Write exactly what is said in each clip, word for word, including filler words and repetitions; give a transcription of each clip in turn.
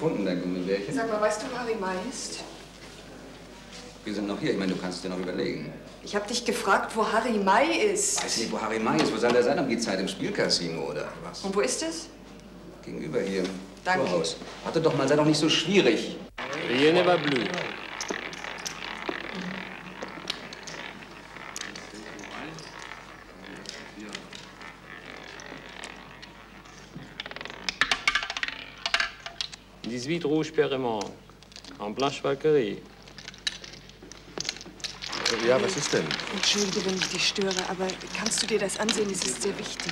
gefunden, dein Gummibärchen. Sag mal, weißt du, wo Harry May ist? Wir sind noch hier. Ich meine, du kannst dir noch überlegen. Ich habe dich gefragt, wo Harry May ist. Weiß nicht, wo Harry May ist. Wo soll der sein? Um die Zeit im Spielcasino oder was? Und wo ist es? Gegenüber hier. Danke. Voraus. Warte doch mal, sei doch nicht so schwierig. Rien ne va plus. dix-huit Rouge Perremont, en Blanche Valkyrie. Ja, was ist denn? Entschuldige, wenn ich dich störe, aber kannst du dir das ansehen? Es ist sehr wichtig.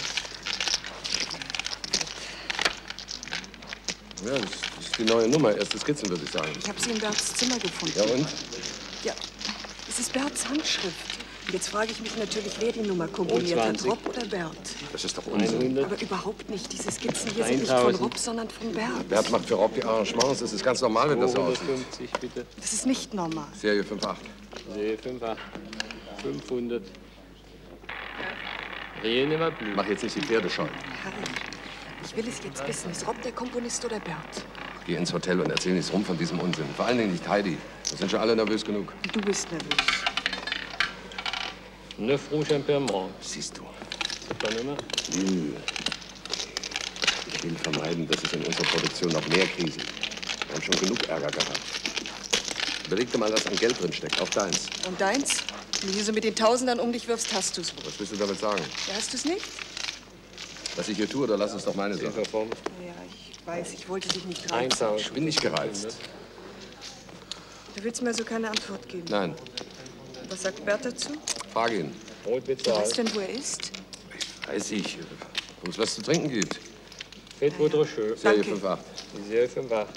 Ja, das, das ist die neue Nummer. Erste Skizzen, würde ich sagen. Ich habe sie in Berts Zimmer gefunden. Ja, und? Ja, es ist Berts Handschrift. Und jetzt frage ich mich natürlich, wer die Nummer komponiert hat, Rob oder Bert? Das ist doch Unsinn. Aber überhaupt nicht. Diese Skizzen hier sind nicht von Rob, sondern von Bert. Bert macht für Rob die Arrangements. Das ist ganz normal, wenn das so aussieht. zweihundertfünfzig, bitte. Das ist nicht normal. Serie fünf acht. Serie fünf acht. fünfhundert. Rien ne va plus. Mach jetzt nicht die Pferde scheu. Harry, ich will es jetzt wissen. Ist Rob der Komponist oder Bert? Geh ins Hotel und erzähl nichts rum von diesem Unsinn. Vor allen Dingen nicht Heidi. Wir sind schon alle nervös genug. Du bist nervös. neuf Rouge Perremont. Siehst du. Super Nummer. Hm. Ich will vermeiden, dass es in unserer Produktion noch mehr Krisen. Wir haben schon genug Ärger gehabt. Überleg dir mal, was an Geld drin steckt. Auch deins. Und deins? Wenn du hier so mit den Tausendern um dich wirfst, hast du's wohl. Was willst du damit sagen? Ja, hast du's nicht? Was ich hier tue, oder lass es doch meine Sache. Ja, ich weiß, ich wollte dich nicht reizen. eintausend. Ich bin nicht gereizt. Du willst mir so keine Antwort geben. Nein. Was sagt Bert dazu? Frage ihn. Rot Du bezahlt. weißt denn, wo er ist? Weiß ich, wo es was zu trinken gibt. Faites votre jeu. Serie Danke. fünf acht. Serie fünf acht.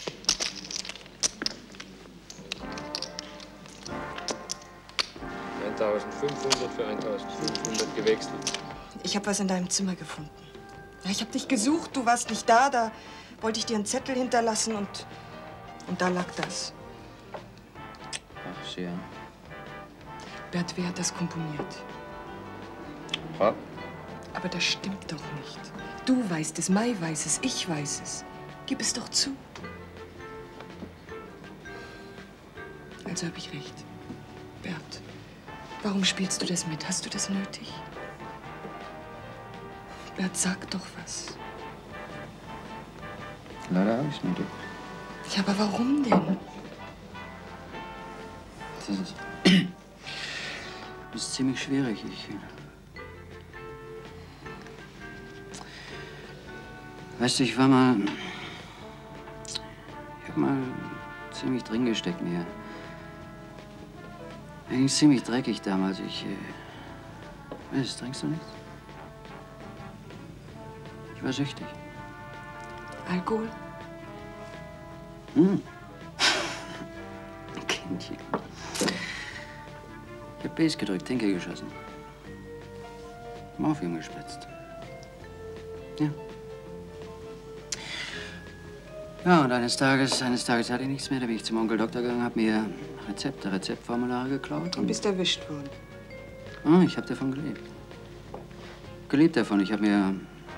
eintausendfünfhundert für eintausendfünfhundert gewechselt. Ich habe was in deinem Zimmer gefunden. Ja, ich habe dich gesucht, du warst nicht da. Da wollte ich dir einen Zettel hinterlassen und, und da lag das. Ach, sehr. Bert, wer hat das komponiert? Ha? Aber das stimmt doch nicht. Du weißt es, Mai weiß es, ich weiß es. Gib es doch zu. Also habe ich recht. Bert, warum spielst du das mit? Hast du das nötig? Bert, sag doch was. Leider habe ich es nötig. Ja, aber warum denn? Das ist, das ist ziemlich schwierig. Ich, weißt du, ich war mal... Ich hab mal ziemlich drin gesteckt mir. Mir ging's ziemlich dreckig damals. Ich... Äh, weißt, trinkst du nichts? Ich war süchtig. Alkohol? Hm. Kindchen. Ich hab Bass gedrückt, Tinke geschossen. Morphium gespritzt. Ja. Ja, und eines Tages, eines Tages hatte ich nichts mehr. Da bin ich zum Onkel Doktor gegangen, hab mir Rezepte, Rezeptformulare geklaut. Und bist erwischt worden. Ah, ich hab davon gelebt. Gelebt davon. Ich hab mir